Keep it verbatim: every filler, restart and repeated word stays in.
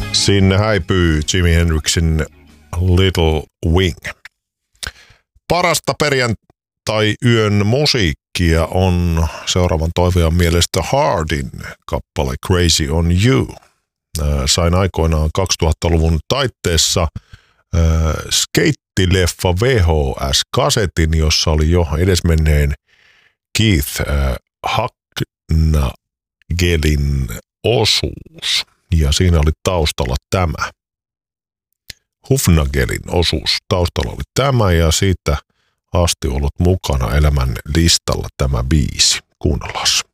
Sinne häipyy Jimi Hendrixin Little Wing. Parasta perjantai-yön musiikkia on seuraavan toivean mielestä Hardin kappale Crazy on You. Sain aikoinaan kaksituhattaluvun taitteessa äh, skeittileffa V H S-kasetin, jossa oli jo edesmenneen Keith äh, Hugnagelin osuus. Ja siinä oli taustalla tämä. Hufnagelin osuus taustalla oli tämä ja siitä asti ollut mukana elämän listalla tämä biisi. Kuunnellaan.